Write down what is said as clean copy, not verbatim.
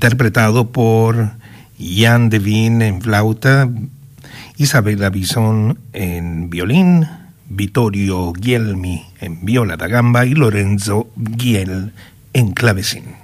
interpretado por Jan Devine en flauta, Isabella Bison en violín, Vittorio Guglielmi en viola da gamba y Lorenzo Giel en clavecín.